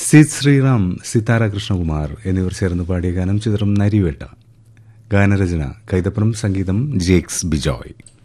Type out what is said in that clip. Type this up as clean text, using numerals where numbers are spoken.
സിദ് ശ്രീറാം, സിതാര കൃഷ്ണകുമാർ എന്നിവർ ചേർന്ന് പാടിയ ഗാനം ചിത്രം നരിവേട്ട. ഗാനരചന കൈതപ്രം, സംഗീതം ജേക്സ് ബിജോയ്.